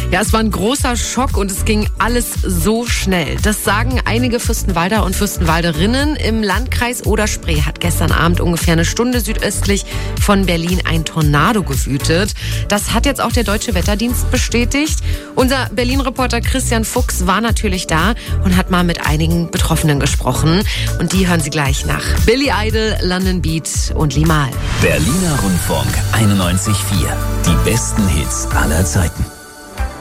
Ja, es war ein großer Schock und es ging alles so schnell. Das sagen einige Fürstenwalder und Fürstenwalderinnen. Im Landkreis Oder-Spree hat gestern Abend ungefähr eine Stunde südöstlich von Berlin ein Tornado gewütet. Das hat jetzt auch der Deutsche Wetterdienst bestätigt. Unser Berlin-Reporter Christian Fuchs war natürlich da und hat mal mit einigen Betroffenen gesprochen. Und die hören Sie gleich nach Billy Idol, London Beat und Limahl. Berliner Rundfunk 91,4. Die besten Hits aller Zeiten.